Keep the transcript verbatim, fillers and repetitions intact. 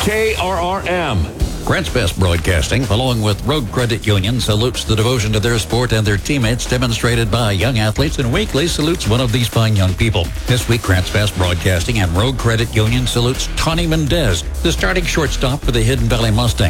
K R R M. Grants Best Broadcasting, along with Road Credit Union, salutes the devotion to their sport and their teammates demonstrated by young athletes, and weekly salutes one of these fine young people. This week, Grants Best Broadcasting and Road Credit Union salutes Tony Mendez, the starting shortstop for the Hidden Valley Mustangs.